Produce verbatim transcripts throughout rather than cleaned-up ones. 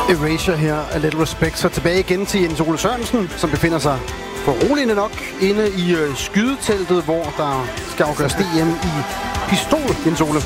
Erasure her, A Little Respect. Så tilbage igen til Jens Ole Sørensen, som befinder sig foruroligende nok inde i øh, skydeteltet, hvor der skal afgøres D M i pistol, Jens Ole.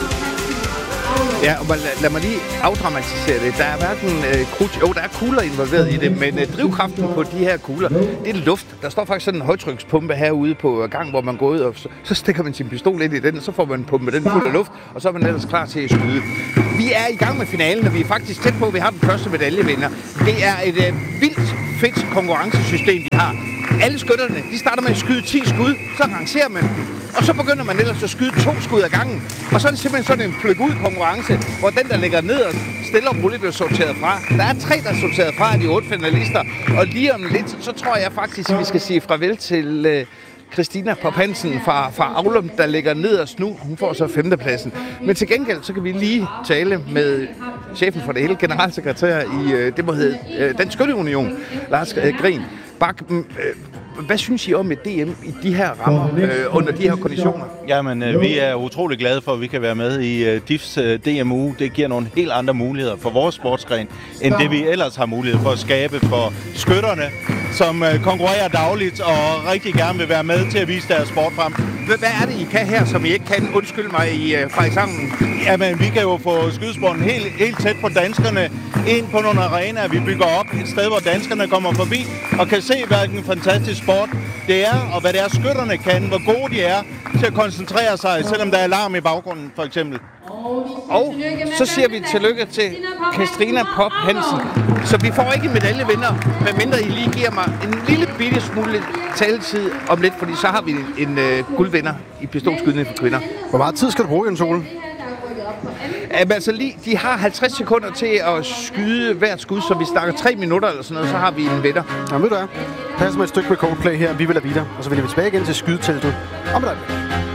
Ja, og lad, lad mig lige afdramatisere det. Der er hverken øh, krudt... Jo, der er kugler involveret i det, men øh, drivkraften på de her kugler, det er luft. Der står faktisk sådan en højtrykspumpe herude på gang, hvor man går ud, og så, så stikker man sin pistol ind i den, og så får man pumpet den fuld af luft, og så er man ellers klar til at skyde. Vi er i gang med finalen, og vi er faktisk tæt på, at vi har den første medaljevinder. Det er et øh, vildt fedt konkurrencesystem, vi har. Alle skytterne, de starter med at skyde ti skud, så rangerer man dem. Og så begynder man ellers at skyde to skud ad gangen. Og så er det simpelthen sådan en pløk-ud-konkurrence, hvor den, der ligger ned og stille og roligt, bliver sorteret fra. Der er tre, der er sorteret fra af de otte finalister. Og lige om lidt, så tror jeg faktisk, at vi skal sige farvel til øh, Christina Pop Hansen fra, fra Aulum, der ligger nederst nu. Hun får så femtepladsen. Men til gengæld, så kan vi lige tale med chefen for det hele, generalsekretær i, øh, det må hedde, øh, Dansk Skytteunion, Lars øh, Grin. Bak, øh, hvad synes I om et D M i de her rammer, øh, under de her konditioner? Jamen, øh, vi er utrolig glade for, at vi kan være med i øh, D I F's øh, D M U. Det giver nogle helt andre muligheder for vores sportsgren, end det vi ellers har mulighed for at skabe for skytterne, som øh, konkurrerer dagligt og rigtig gerne vil være med til at vise deres sport frem. Hvad er det, I kan her, som I ikke kan? Undskyld mig i øh, fra i sangen. Jamen, vi kan jo få skydesporten helt, helt tæt på danskerne, ind på nogle arenaer, vi bygger op et sted, hvor danskerne kommer forbi og kan se, hvilken fantastisk sport det er, og hvad det er, skytterne kan, hvor gode de er til at koncentrere sig, selvom der er alarm i baggrunden, for eksempel. Og så siger vi tillykke til Christina Pop Hansen. Så vi får ikke en medaljevinder, medmindre I lige giver mig en lille bitte smule taletid om lidt, fordi så har vi en, en uh, guldvinder i pistolskydning for kvinder. Hvor meget tid skal du bruge, Jens Ole? Jamen, altså lige, de har halvtreds sekunder til at skyde hvert skud, så vi snakker tre minutter eller sådan noget, så har vi en vinder. Jamen ved du hvad? Pas med et stykke med Coldplay her, vi vil have videre, og så vil vi tilbage igen til skydeteltet om et øjeblik.